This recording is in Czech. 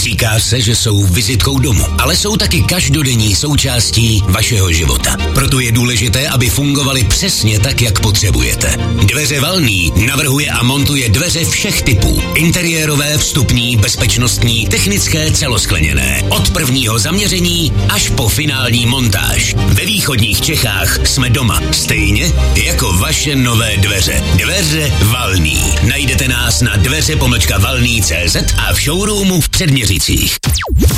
Říká se, že jsou vizitkou domu, ale jsou taky každodenní součástí vašeho života. Proto je důležité, aby fungovaly přesně tak, jak potřebujete. Dveře Valný navrhuje a montuje dveře všech typů. Interiérové, vstupní, bezpečnostní, technické, celoskleněné. Od prvního zaměření až po finální montáž. Ve východních Čechách jsme doma. Stejně jako vaše nové dveře. Dveře Valný. Najdete nás na dveře-valný.cz a v showroomu v Předměřicích.